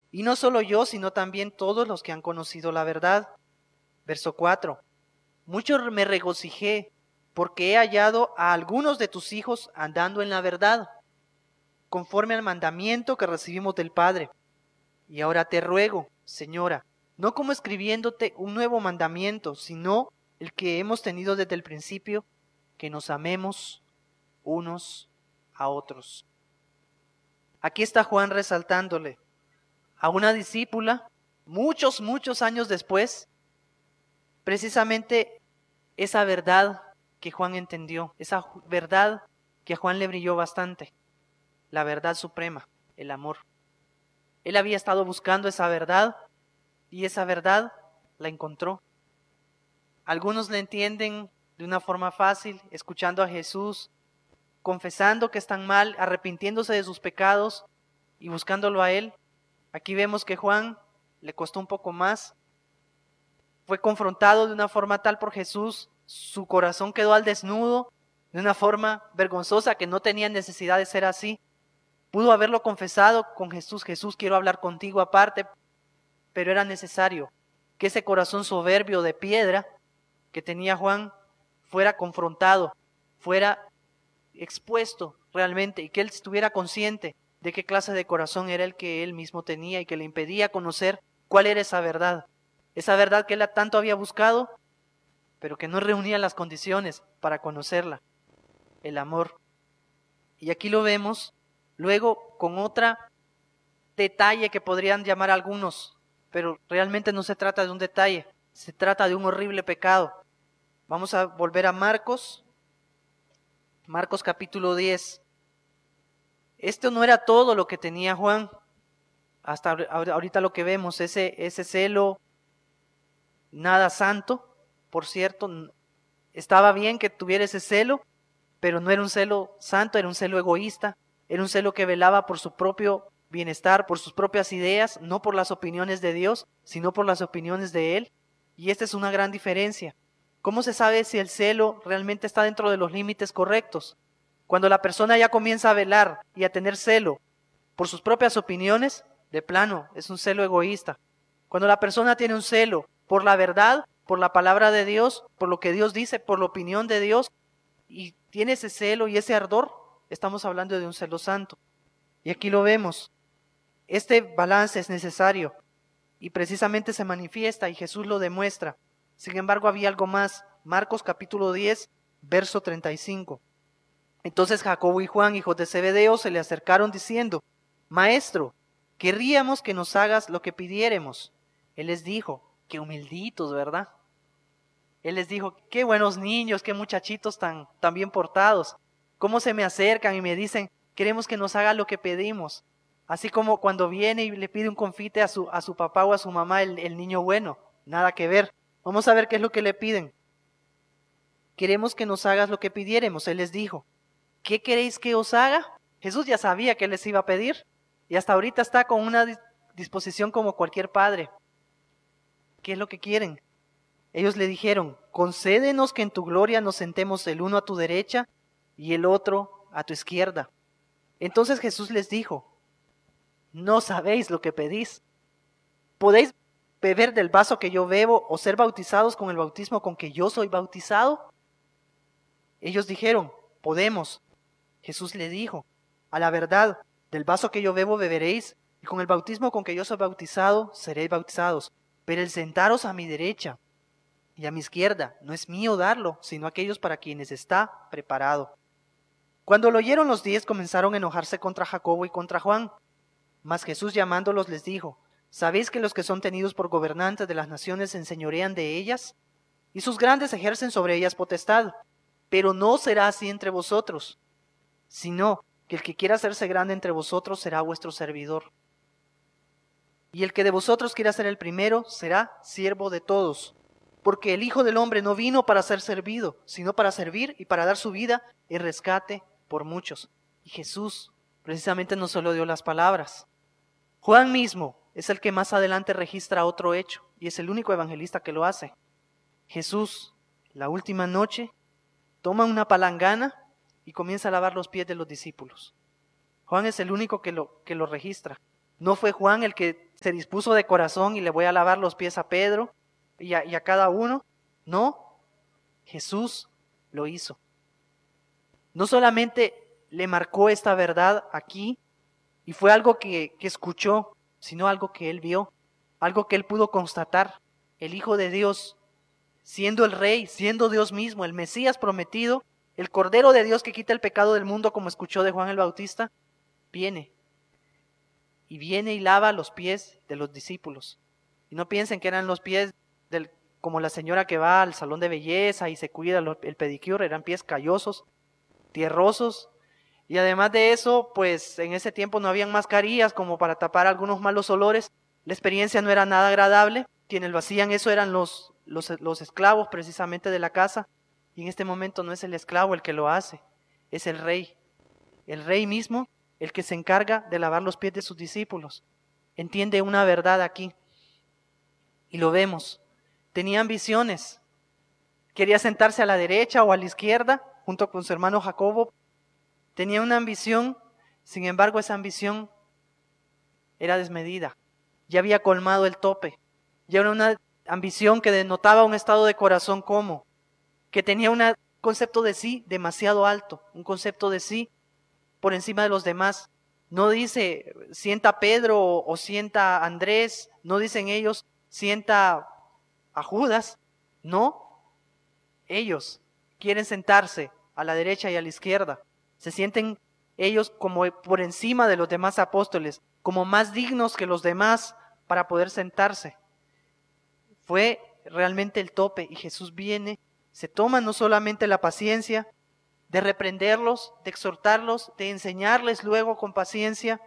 Y no solo yo, sino también todos los que han conocido la verdad. Verso 4. Mucho me regocijé, porque he hallado a algunos de tus hijos andando en la verdad, conforme al mandamiento que recibimos del Padre. Y ahora te ruego, Señora, no como escribiéndote un nuevo mandamiento, sino el que hemos tenido desde el principio, que nos amemos unos a otros. Aquí está Juan resaltándole a una discípula, muchos años después, precisamente esa verdad que Juan entendió, esa verdad que a Juan le brilló bastante, la verdad suprema, el amor. Él había estado buscando esa verdad y esa verdad la encontró. Algunos la entienden de una forma fácil, escuchando a Jesús, confesando que están mal, arrepintiéndose de sus pecados y buscándolo a Él. Aquí vemos que Juan le costó un poco más. Fue confrontado de una forma tal por Jesús, su corazón quedó al desnudo, de una forma vergonzosa que no tenía necesidad de ser así. Pudo haberlo confesado con Jesús, Jesús, quiero hablar contigo aparte, pero era necesario que ese corazón soberbio de piedra que tenía Juan fuera confrontado, fuera expuesto realmente y que él estuviera consciente de qué clase de corazón era el que él mismo tenía y que le impedía conocer cuál era esa verdad que él tanto había buscado, pero que no reunía las condiciones para conocerla, el amor. Y aquí lo vemos luego con otra detalle que podrían llamar algunos, pero realmente no se trata de un detalle, se trata de un horrible pecado. Vamos a volver a Marcos capítulo 10. Esto no era todo lo que tenía Juan, hasta ahorita lo que vemos, ese celo nada santo, por cierto, estaba bien que tuviera ese celo, pero no era un celo santo, era un celo egoísta, era un celo que velaba por su propio bienestar, por sus propias ideas, no por las opiniones de Dios, sino por las opiniones de él. Y esta es una gran diferencia. ¿Cómo se sabe si el celo realmente está dentro de los límites correctos? Cuando la persona ya comienza a velar y a tener celo por sus propias opiniones, de plano, es un celo egoísta. Cuando la persona tiene un celo por la verdad, por la palabra de Dios, por lo que Dios dice, por la opinión de Dios, y tiene ese celo y ese ardor, estamos hablando de un celo santo. Y aquí lo vemos. Este balance es necesario y precisamente se manifiesta y Jesús lo demuestra. Sin embargo, había algo más. Marcos capítulo 10, verso 35. Entonces Jacobo y Juan, hijos de Zebedeo, se le acercaron diciendo: Maestro, querríamos que nos hagas lo que pidiéremos. Él les dijo: qué humilditos, ¿verdad? Él les dijo: qué buenos niños, qué muchachitos tan bien portados. ¿Cómo se me acercan y me dicen: queremos que nos haga lo que pedimos? Así como cuando viene y le pide un confite a su papá o a su mamá el niño bueno. Nada que ver. Vamos a ver qué es lo que le piden. Queremos que nos hagas lo que pidiéremos. Él les dijo: ¿qué queréis que os haga? Jesús ya sabía que les iba a pedir y hasta ahorita está con una disposición como cualquier padre. ¿Qué es lo que quieren? Ellos le dijeron: concédenos que en tu gloria nos sentemos el uno a tu derecha y el otro a tu izquierda. Entonces Jesús les dijo: no sabéis lo que pedís. ¿Podéis beber del vaso que yo bebo o ser bautizados con el bautismo con que yo soy bautizado? Ellos dijeron: podemos. Jesús le dijo: a la verdad, del vaso que yo bebo beberéis, y con el bautismo con que yo soy bautizado seréis bautizados. Pero el sentaros a mi derecha y a mi izquierda no es mío darlo, sino aquellos para quienes está preparado. Cuando lo oyeron los 10, comenzaron a enojarse contra Jacobo y contra Juan. Mas Jesús, llamándolos, les dijo: ¿sabéis que los que son tenidos por gobernantes de las naciones se enseñorean de ellas? Y sus grandes ejercen sobre ellas potestad. Pero no será así entre vosotros, sino que el que quiera hacerse grande entre vosotros será vuestro servidor. Y el que de vosotros quiera ser el primero será siervo de todos. Porque el Hijo del Hombre no vino para ser servido, sino para servir y para dar su vida en rescate por muchos. Y Jesús precisamente no solo dio las palabras. Juan mismo es el que más adelante registra otro hecho, y es el único evangelista que lo hace. Jesús, la última noche, toma una palangana y comienza a lavar los pies de los discípulos. Juan es el único que lo registra. No fue Juan el que se dispuso de corazón y le voy a lavar los pies a Pedro y a cada uno. No, Jesús lo hizo. No solamente le marcó esta verdad aquí y fue algo que escuchó, sino algo que él vio, algo que él pudo constatar. El Hijo de Dios, siendo el Rey, siendo Dios mismo, el Mesías prometido, el Cordero de Dios que quita el pecado del mundo, como escuchó de Juan el Bautista, viene y lava los pies de los discípulos. Y no piensen que eran los pies como la señora que va al salón de belleza y se cuida el pedicure, eran pies callosos, tierrosos. Y además de eso, pues en ese tiempo no habían mascarillas como para tapar algunos malos olores. La experiencia no era nada agradable. Quienes lo hacían eso eran los esclavos precisamente de la casa. Y en este momento no es el esclavo el que lo hace, es el Rey. El Rey mismo, el que se encarga de lavar los pies de sus discípulos. Entiende una verdad aquí. Y lo vemos. Tenía ambiciones. Quería sentarse a la derecha o a la izquierda, junto con su hermano Jacobo. Tenía una ambición, sin embargo esa ambición era desmedida. Ya había colmado el tope. Ya era una ambición que denotaba un estado de corazón como, que tenía un concepto de sí demasiado alto, un concepto de sí por encima de los demás. No dice sienta Pedro o sienta Andrés, no dicen ellos sienta a Judas, no. Ellos quieren sentarse a la derecha y a la izquierda. Se sienten ellos como por encima de los demás apóstoles, como más dignos que los demás para poder sentarse. Fue realmente el tope y Jesús viene, se toma no solamente la paciencia de reprenderlos, de exhortarlos, de enseñarles luego con paciencia,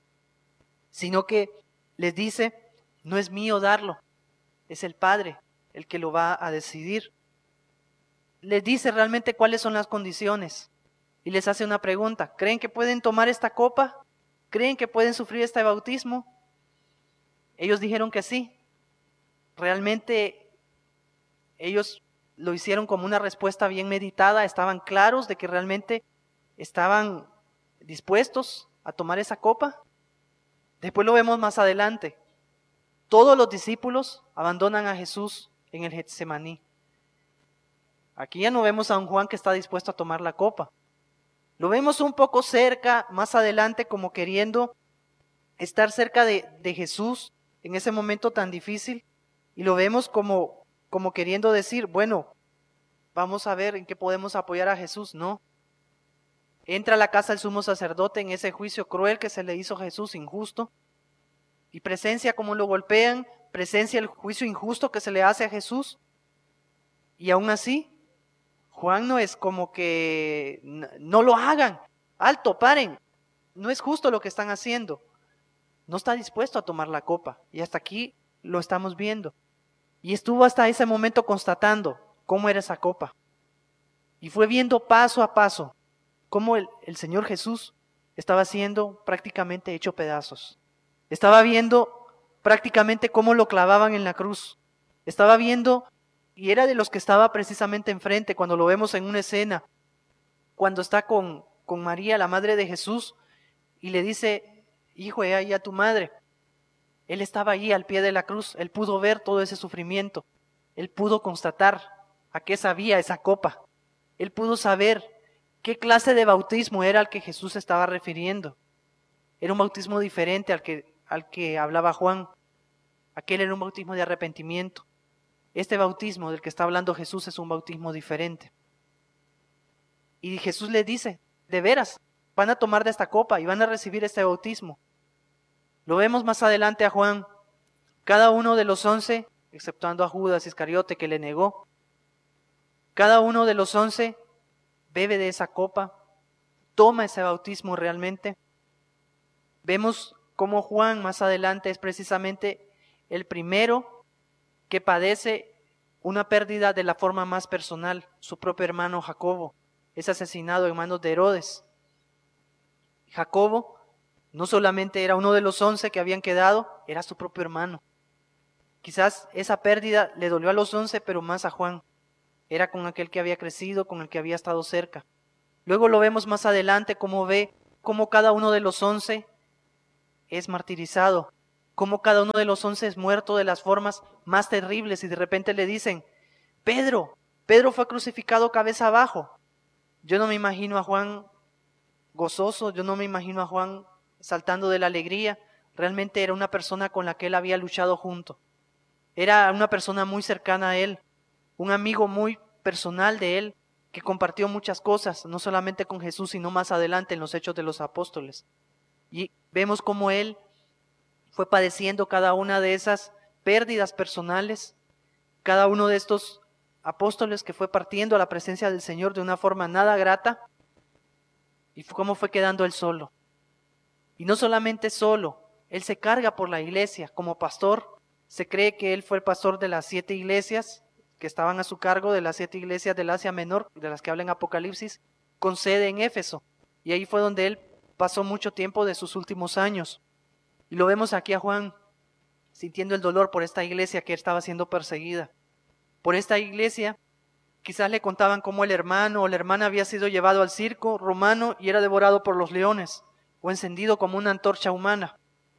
sino que les dice, no es mío darlo, es el Padre el que lo va a decidir. Les dice realmente cuáles son las condiciones y les hace una pregunta. ¿Creen que pueden tomar esta copa? ¿Creen que pueden sufrir este bautismo? Ellos dijeron que sí. Realmente ellos lo hicieron como una respuesta bien meditada, estaban claros de que realmente estaban dispuestos a tomar esa copa. Después lo vemos más adelante. Todos los discípulos abandonan a Jesús en el Getsemaní. Aquí ya no vemos a un Juan que está dispuesto a tomar la copa. Lo vemos un poco cerca, más adelante, como queriendo estar cerca de Jesús en ese momento tan difícil. Y lo vemos como queriendo decir, bueno, vamos a ver en qué podemos apoyar a Jesús. No. Entra a la casa del sumo sacerdote en ese juicio cruel que se le hizo a Jesús, injusto. Y presencia cómo lo golpean, presencia el juicio injusto que se le hace a Jesús. Y aún así, Juan no es como que no lo hagan. Alto, paren. No es justo lo que están haciendo. No está dispuesto a tomar la copa. Y hasta aquí lo estamos viendo. Y estuvo hasta ese momento constatando cómo era esa copa. Y fue viendo paso a paso cómo el Señor Jesús estaba siendo prácticamente hecho pedazos. Estaba viendo prácticamente cómo lo clavaban en la cruz. Estaba viendo, y era de los que estaba precisamente enfrente, cuando lo vemos en una escena, cuando está con María, la madre de Jesús, y le dice, hijo, he ahí a tu madre. Él estaba allí al pie de la cruz, él pudo ver todo ese sufrimiento, él pudo constatar a qué sabía esa copa, él pudo saber qué clase de bautismo era al que Jesús estaba refiriendo. Era un bautismo diferente al que hablaba Juan. Aquel era un bautismo de arrepentimiento. Este bautismo del que está hablando Jesús es un bautismo diferente. Y Jesús les dice, de veras, van a tomar de esta copa y van a recibir este bautismo. Lo vemos más adelante a Juan. Cada uno de los 11, exceptuando a Judas Iscariote que le negó, cada uno de los 11 bebe de esa copa, toma ese bautismo realmente. Vemos cómo Juan más adelante es precisamente el primero que padece una pérdida de la forma más personal. Su propio hermano Jacobo es asesinado en manos de Herodes. Jacobo no solamente era uno de los 11 que habían quedado, era su propio hermano. Quizás esa pérdida le dolió a los 11, pero más a Juan. Era con aquel que había crecido, con el que había estado cerca. Luego lo vemos más adelante, cómo ve cómo cada uno de los 11 es martirizado, cómo cada uno de los 11 es muerto de las formas más terribles y de repente le dicen, Pedro fue crucificado cabeza abajo. Yo no me imagino a Juan gozoso, yo no me imagino a Juan saltando de la alegría. Realmente era una persona con la que él había luchado junto. Era una persona muy cercana a él, un amigo muy personal de él, que compartió muchas cosas, no solamente con Jesús, sino más adelante en los Hechos de los Apóstoles. Y vemos cómo él fue padeciendo cada una de esas pérdidas personales, cada uno de estos apóstoles que fue partiendo a la presencia del Señor de una forma nada grata, y cómo fue quedando él solo. Y no solamente solo, él se carga por la iglesia como pastor. Se cree que él fue el pastor de las 7 iglesias que estaban a su cargo, de las 7 iglesias del Asia Menor, de las que habla en Apocalipsis, con sede en Éfeso. Y ahí fue donde él pasó mucho tiempo de sus últimos años. Y lo vemos aquí a Juan, sintiendo el dolor por esta iglesia que estaba siendo perseguida. Por esta iglesia, quizás le contaban cómo el hermano o la hermana había sido llevado al circo romano y era devorado por los leones, o encendido como una antorcha humana.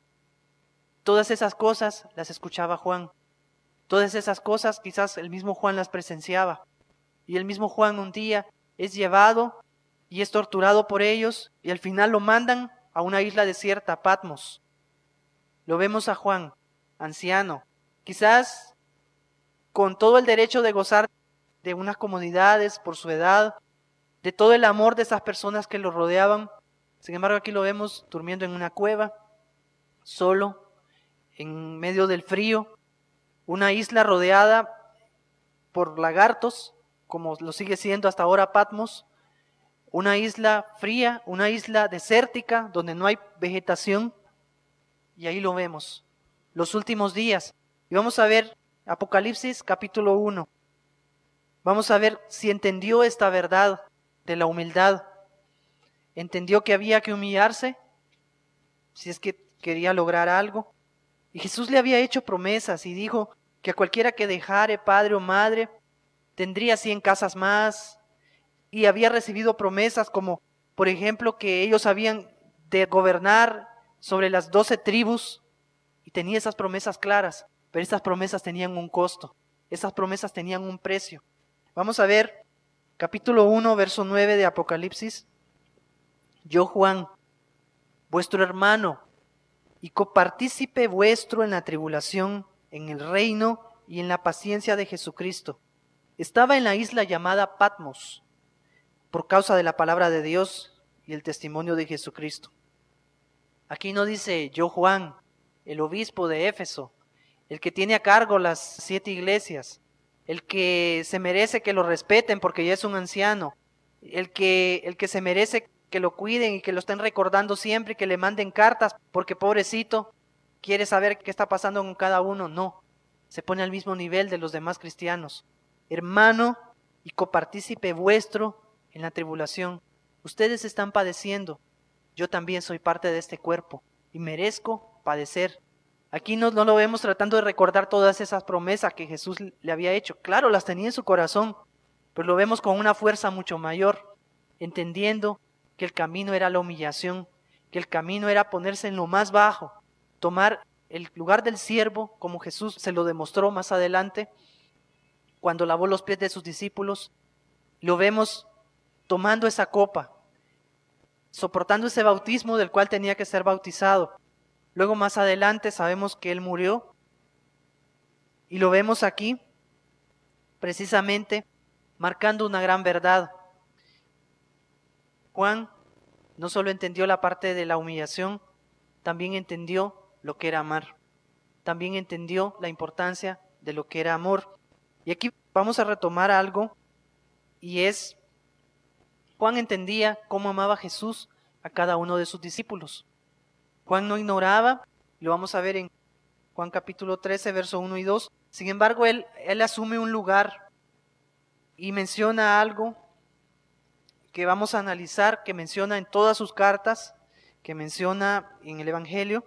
Todas esas cosas las escuchaba Juan. Todas esas cosas quizás el mismo Juan las presenciaba. Y el mismo Juan un día es llevado y es torturado por ellos y al final lo mandan a una isla desierta, Patmos. Lo vemos a Juan, anciano, quizás con todo el derecho de gozar de unas comodidades por su edad, de todo el amor de esas personas que lo rodeaban. Sin embargo, aquí lo vemos durmiendo en una cueva, solo, en medio del frío, una isla rodeada por lagartos, como lo sigue siendo hasta ahora Patmos, una isla fría, una isla desértica, donde no hay vegetación, y ahí lo vemos, los últimos días. Y vamos a ver Apocalipsis capítulo 1. Vamos a ver si entendió esta verdad de la humildad. Entendió que había que humillarse, si es que quería lograr algo. Y Jesús le había hecho promesas y dijo que a cualquiera que dejare padre o madre, tendría 100 casas más. Y había recibido promesas como, por ejemplo, que ellos habían de gobernar sobre las 12 tribus. Y tenía esas promesas claras, pero esas promesas tenían un costo. Esas promesas tenían un precio. Vamos a ver capítulo 1, verso 9 de Apocalipsis. Yo, Juan, vuestro hermano y copartícipe vuestro en la tribulación, en el reino y en la paciencia de Jesucristo, estaba en la isla llamada Patmos, por causa de la palabra de Dios y el testimonio de Jesucristo. Aquí no dice yo, Juan, el obispo de Éfeso, el que tiene a cargo las 7 iglesias, el que se merece que lo respeten porque ya es un anciano, el que se merece que lo cuiden y que lo estén recordando siempre y que le manden cartas porque pobrecito quiere saber qué está pasando con cada uno. No, se pone al mismo nivel de los demás cristianos. Hermano y copartícipe vuestro en la tribulación. Ustedes están padeciendo. Yo también soy parte de este cuerpo y merezco padecer. Aquí no lo vemos tratando de recordar todas esas promesas que Jesús le había hecho. Claro, las tenía en su corazón, pero lo vemos con una fuerza mucho mayor, entendiendo que el camino era la humillación, que el camino era ponerse en lo más bajo, tomar el lugar del siervo, como Jesús se lo demostró más adelante, cuando lavó los pies de sus discípulos. Lo vemos tomando esa copa, soportando ese bautismo del cual tenía que ser bautizado. Luego más adelante sabemos que Él murió y lo vemos aquí precisamente marcando una gran verdad. Juan no solo entendió la parte de la humillación, también entendió lo que era amar. También entendió la importancia de lo que era amor. Y aquí vamos a retomar algo y es, Juan entendía cómo amaba Jesús a cada uno de sus discípulos. Juan no ignoraba, lo vamos a ver en Juan capítulo 13, verso 1 y 2. Sin embargo, él asume un lugar y menciona algo que vamos a analizar, que menciona en todas sus cartas, que menciona en el Evangelio.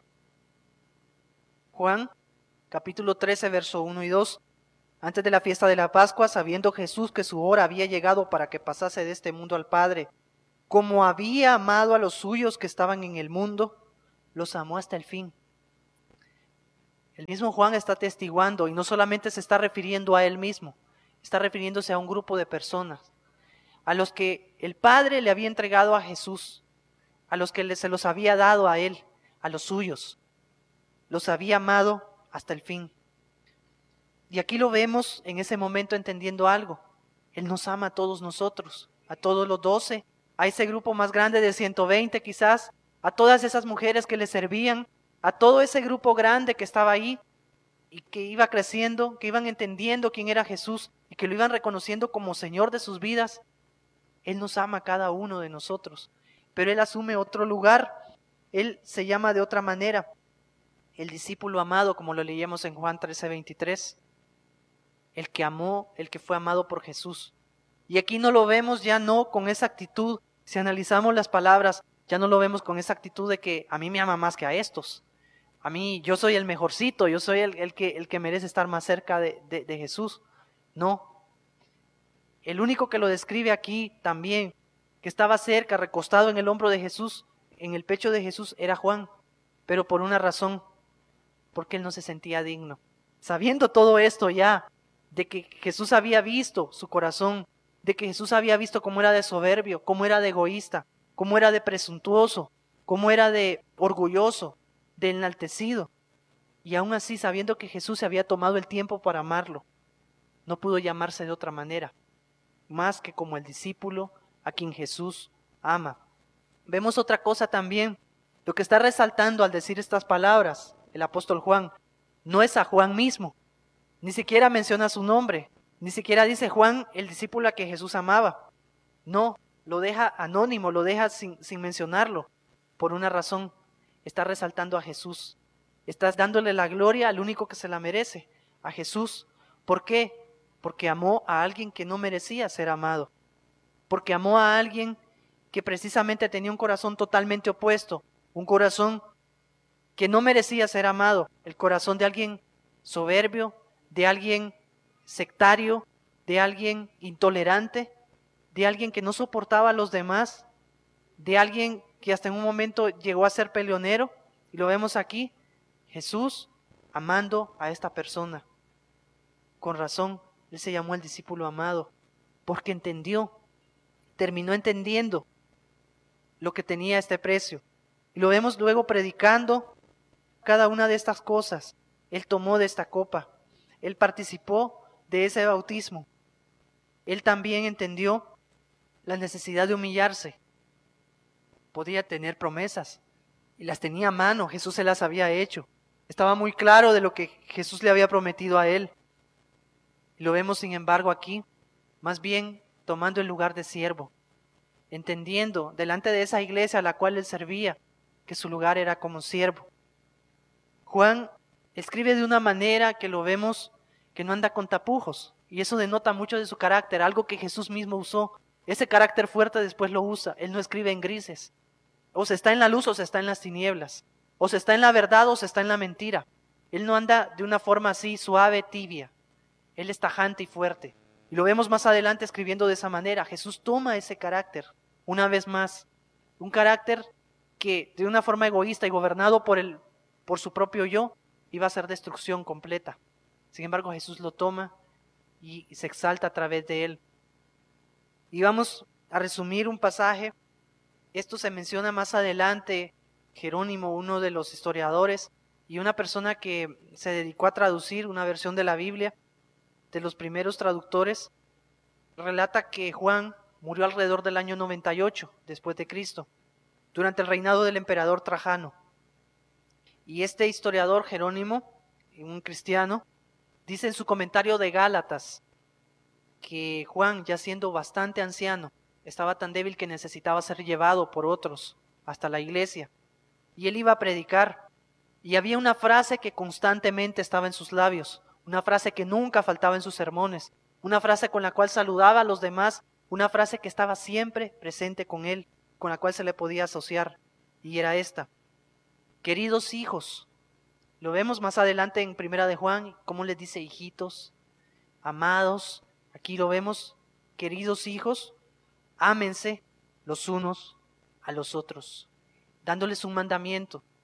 Juan capítulo 13, verso 1 y 2. Antes de la fiesta de la Pascua, sabiendo Jesús que su hora había llegado para que pasase de este mundo al Padre, como había amado a los suyos que estaban en el mundo, los amó hasta el fin. El mismo Juan está atestiguando y no solamente se está refiriendo a él mismo, está refiriéndose a un grupo de personas, a los que el Padre le había entregado a Jesús, a los que se los había dado a él, a los suyos. Los había amado hasta el fin. Y aquí lo vemos en ese momento entendiendo algo. Él nos ama a todos nosotros, a todos los 12, a ese grupo más grande de 120 quizás, a todas esas mujeres que le servían, a todo ese grupo grande que estaba ahí y que iba creciendo, que iban entendiendo quién era Jesús y que lo iban reconociendo como Señor de sus vidas. Él nos ama a cada uno de nosotros, pero Él asume otro lugar. Él se llama de otra manera el discípulo amado, como lo leíamos en Juan 13:23. El que amó, el que fue amado por Jesús. Y aquí no lo vemos ya no con esa actitud. Si analizamos las palabras, ya no lo vemos con esa actitud de que a mí me ama más que a estos. A mí, yo soy el mejorcito, yo soy el que merece estar más cerca de Jesús. No. El único que lo describe aquí también, que estaba cerca, recostado en el hombro de Jesús, en el pecho de Jesús, era Juan. Pero por una razón, porque él no se sentía digno. Sabiendo todo esto ya, de que Jesús había visto su corazón, de que Jesús había visto cómo era de soberbio, cómo era de egoísta, cómo era de presuntuoso, cómo era de orgulloso, de enaltecido. Y aún así, sabiendo que Jesús se había tomado el tiempo para amarlo, no pudo llamarse de otra manera, más que como el discípulo a quien Jesús ama. Vemos otra cosa también, lo que está resaltando al decir estas palabras el apóstol Juan, no es a Juan mismo, ni siquiera menciona su nombre, ni siquiera dice Juan, el discípulo a que Jesús amaba. No, lo deja anónimo, lo deja sin mencionarlo, por una razón. Está resaltando a Jesús. Estás dándole la gloria al único que se la merece, a Jesús. ¿Por qué? Porque amó a alguien que no merecía ser amado. Porque amó a alguien que precisamente tenía un corazón totalmente opuesto, un corazón que no merecía ser amado, el corazón de alguien soberbio, de alguien sectario, de alguien intolerante, de alguien que no soportaba a los demás, de alguien que hasta en un momento llegó a ser peleonero, y lo vemos aquí, Jesús amando a esta persona. Con razón, él se llamó el discípulo amado, porque entendió, terminó entendiendo lo que tenía este precio. Y lo vemos luego predicando cada una de estas cosas. Él tomó de esta copa, él participó de ese bautismo. Él también entendió la necesidad de humillarse. Podía tener promesas y las tenía a mano, Jesús se las había hecho. Estaba muy claro de lo que Jesús le había prometido a él. Y lo vemos sin embargo aquí, más bien tomando el lugar de siervo, entendiendo delante de esa iglesia a la cual él servía, que su lugar era como siervo. Juan escribe de una manera que lo vemos que no anda con tapujos, y eso denota mucho de su carácter, algo que Jesús mismo usó. Ese carácter fuerte después lo usa, él no escribe en grises. O se está en la luz o se está en las tinieblas, o se está en la verdad o se está en la mentira. Él no anda de una forma así suave, tibia, él es tajante y fuerte. Y lo vemos más adelante escribiendo de esa manera. Jesús toma ese carácter, una vez más, un carácter que de una forma egoísta y gobernado por su propio yo, iba a ser destrucción completa. Sin embargo, Jesús lo toma y se exalta a través de él. Y vamos a resumir un pasaje. Esto se menciona más adelante, Jerónimo, uno de los historiadores, y una persona que se dedicó a traducir una versión de la Biblia, de los primeros traductores, relata que Juan murió alrededor del año 98 después de Cristo, durante el reinado del emperador Trajano. Y este historiador Jerónimo, un cristiano, dice en su comentario de Gálatas que Juan, ya siendo bastante anciano, estaba tan débil que necesitaba ser llevado por otros hasta la iglesia. Y él iba a predicar. Y había una frase que constantemente estaba en sus labios, una frase que nunca faltaba en sus sermones, una frase con la cual saludaba a los demás, una frase que estaba siempre presente con él, con la cual se le podía asociar. Y era esta: queridos hijos. Lo vemos más adelante en Primera de Juan, cómo les dice hijitos, amados. Aquí lo vemos, queridos hijos, ámense los unos a los otros, dándoles un mandamiento.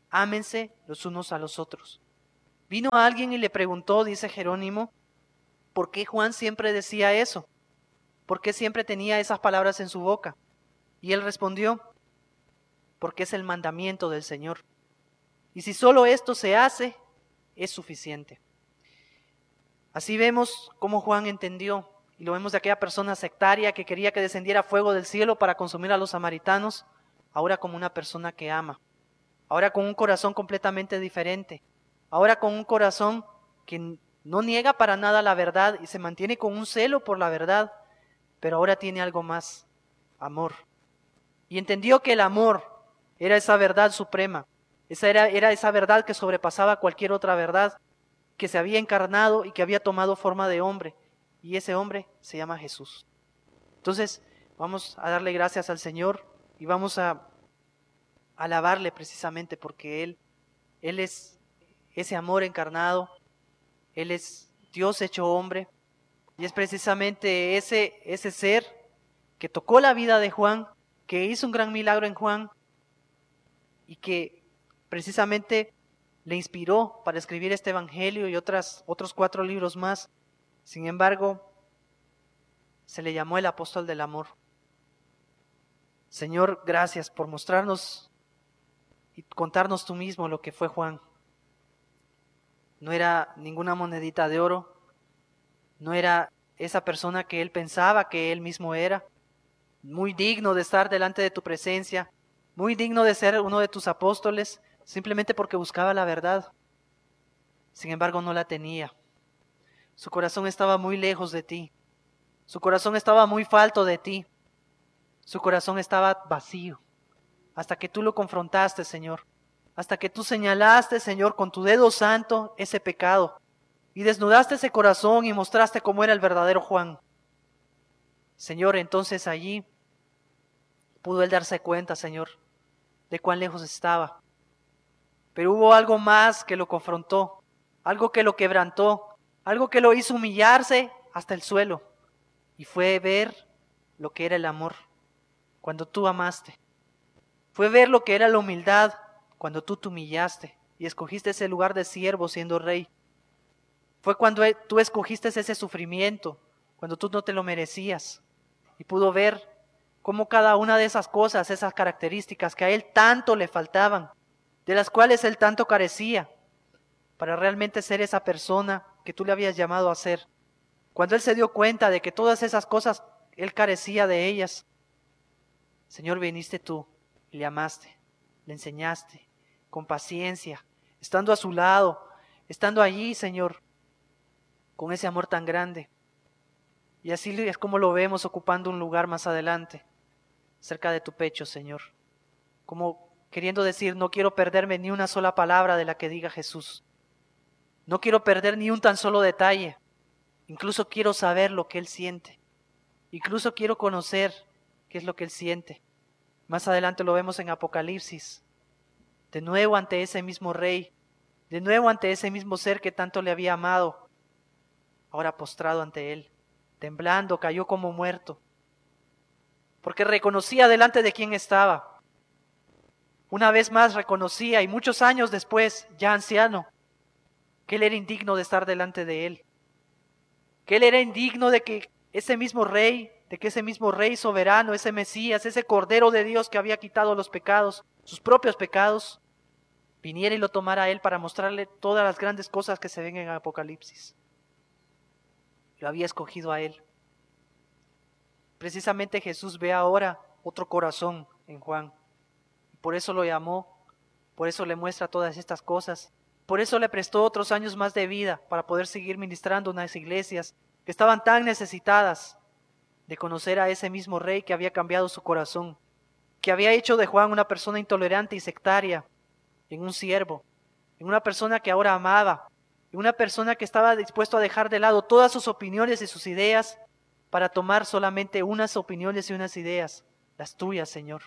ámense los unos a los otros. Vino alguien y le preguntó, dice Jerónimo, ¿por qué Juan siempre decía eso? ¿Por qué siempre tenía esas palabras en su boca? Y él respondió, porque es el mandamiento del Señor. Y si solo esto se hace, es suficiente. Así vemos cómo Juan entendió, y lo vemos de aquella persona sectaria que quería que descendiera fuego del cielo para consumir a los samaritanos, ahora como una persona que ama, ahora con un corazón completamente diferente, ahora con un corazón que no niega para nada la verdad y se mantiene con un celo por la verdad, pero ahora tiene algo más, amor. Y entendió que el amor era esa verdad suprema, era esa verdad que sobrepasaba cualquier otra verdad, que se había encarnado y que había tomado forma de hombre, y ese hombre se llama Jesús. Entonces, vamos a darle gracias al Señor y vamos a alabarle precisamente porque Él es ese amor encarnado, Él es Dios hecho hombre, y es precisamente ese ser que tocó la vida de Juan, que hizo un gran milagro en Juan, y que precisamente le inspiró para escribir este evangelio y otros 4 libros más. Sin embargo, se le llamó el apóstol del amor. Señor, gracias por mostrarnos y contarnos tú mismo lo que fue Juan. No era ninguna monedita de oro, no era esa persona que él pensaba que él mismo era, muy digno de estar delante de tu presencia, muy digno de ser uno de tus apóstoles, simplemente porque buscaba la verdad. Sin embargo, no la tenía. Su corazón estaba muy lejos de ti. Su corazón estaba muy falto de ti. Su corazón estaba vacío. Hasta que tú lo confrontaste, Señor. Hasta que tú señalaste, Señor, con tu dedo santo ese pecado. Y desnudaste ese corazón y mostraste cómo era el verdadero Juan. Señor, entonces allí pudo él darse cuenta, Señor, de cuán lejos estaba. Pero hubo algo más que lo confrontó, algo que lo quebrantó, algo que lo hizo humillarse hasta el suelo. Y fue ver lo que era el amor cuando tú amaste. Fue ver lo que era la humildad cuando tú te humillaste y escogiste ese lugar de siervo siendo rey. Fue cuando tú escogiste ese sufrimiento, cuando tú no te lo merecías. Y pudo ver cómo cada una de esas cosas, esas características que a él tanto le faltaban, de las cuales él tanto carecía, para realmente ser esa persona que tú le habías llamado a ser. Cuando él se dio cuenta de que todas esas cosas él carecía de ellas, Señor, viniste tú y le amaste, le enseñaste con paciencia, estando a su lado, estando allí, Señor, con ese amor tan grande. Y así es como lo vemos ocupando un lugar más adelante, cerca de tu pecho, Señor. Como queriendo decir, no quiero perderme ni una sola palabra de la que diga Jesús. No quiero perder ni un tan solo detalle. Incluso quiero saber lo que Él siente. Incluso quiero conocer qué es lo que Él siente. Más adelante lo vemos en Apocalipsis. De nuevo ante ese mismo Rey. De nuevo ante ese mismo ser que tanto le había amado. Ahora postrado ante Él. Temblando, cayó como muerto. Porque reconocía delante de quién estaba. Una vez más reconocía, y muchos años después, ya anciano, que él era indigno de estar delante de Él. Que él era indigno de que ese mismo Rey, de que ese mismo Rey soberano, ese Mesías, ese Cordero de Dios que había quitado los pecados, sus propios pecados, viniera y lo tomara a él para mostrarle todas las grandes cosas que se ven en Apocalipsis. Lo había escogido a él. Precisamente Jesús ve ahora otro corazón en Juan. Por eso lo llamó, por eso le muestra todas estas cosas. Por eso le prestó otros años más de vida para poder seguir ministrando unas iglesias que estaban tan necesitadas de conocer a ese mismo Rey que había cambiado su corazón, que había hecho de Juan una persona intolerante y sectaria, en un siervo, en una persona que ahora amaba, en una persona que estaba dispuesto a dejar de lado todas sus opiniones y sus ideas para tomar solamente unas opiniones y unas ideas, las tuyas, Señor.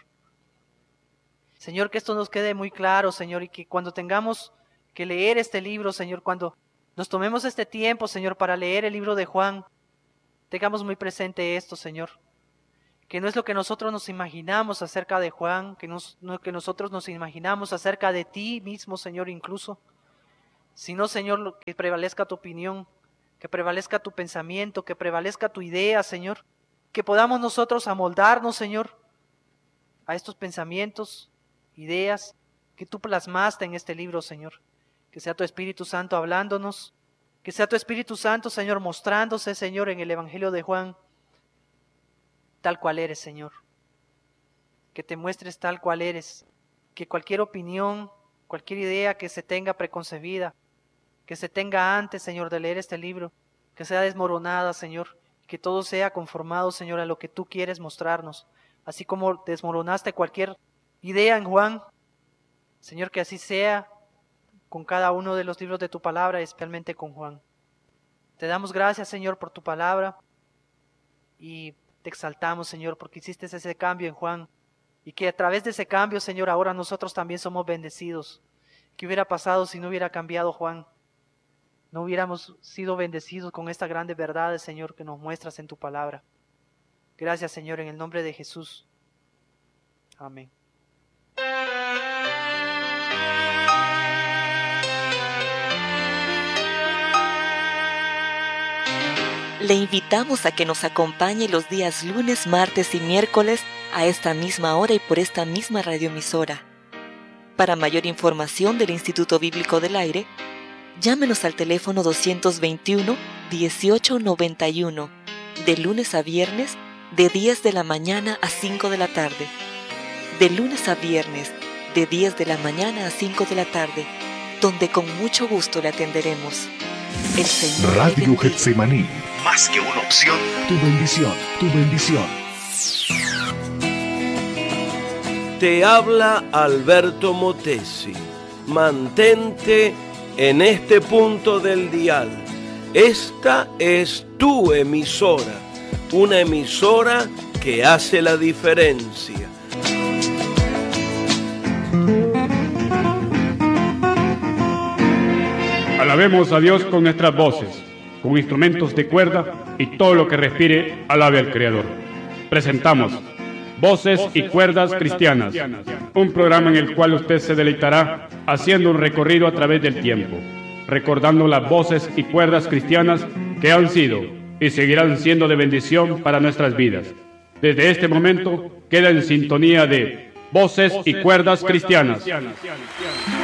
Señor, que esto nos quede muy claro, Señor, y que cuando tengamos que leer este libro, Señor, cuando nos tomemos este tiempo, Señor, para leer el libro de Juan, tengamos muy presente esto, Señor. que no es lo que nosotros nos imaginamos acerca de Juan, que no es lo que nosotros nos imaginamos acerca de ti mismo, Señor, incluso, sino, Señor, que prevalezca tu opinión, que prevalezca tu pensamiento, que prevalezca tu idea, Señor, que podamos nosotros amoldarnos, Señor, a estos pensamientos, ideas que tú plasmaste en este libro, Señor. Que sea tu Espíritu Santo hablándonos, que sea tu Espíritu Santo, Señor, mostrándose, Señor, en el Evangelio de Juan, tal cual eres, Señor. Que te muestres tal cual eres, que cualquier opinión, cualquier idea que se tenga preconcebida, que se tenga antes, Señor, de leer este libro, que sea desmoronada, Señor, que todo sea conformado, Señor, a lo que tú quieres mostrarnos, así como desmoronaste cualquier idea en Juan, Señor, que así sea con cada uno de los libros de tu palabra, especialmente con Juan. Te damos gracias, Señor, por tu palabra y te exaltamos, Señor, porque hiciste ese cambio en Juan y que a través de ese cambio, Señor, ahora nosotros también somos bendecidos. ¿Qué hubiera pasado si no hubiera cambiado Juan? No hubiéramos sido bendecidos con estas grandes verdades, Señor, que nos muestras en tu palabra. Gracias, Señor, en el nombre de Jesús. Amén. Le invitamos a que nos acompañe los días lunes, martes y miércoles a esta misma hora y por esta misma radioemisora. Para mayor información del Instituto Bíblico del Aire, llámenos al teléfono 221-1891, de lunes a viernes, de 10 de la mañana a 5 de la tarde. De lunes a viernes, de 10 de la mañana a 5 de la tarde, donde con mucho gusto le atenderemos. El Señor Radio Getsemaní. Más que una opción. Tu bendición, tu bendición. Te habla Alberto Motesi. Mantente en este punto del dial. Esta es tu emisora, una emisora que hace la diferencia. Alabemos a Dios con nuestras voces, con instrumentos de cuerda y todo lo que respire alabe al Creador. Presentamos Voces y Cuerdas Cristianas, un programa en el cual usted se deleitará haciendo un recorrido a través del tiempo, recordando las voces y cuerdas cristianas que han sido y seguirán siendo de bendición para nuestras vidas. Desde este momento queda en sintonía de Voces y Cuerdas Cristianas.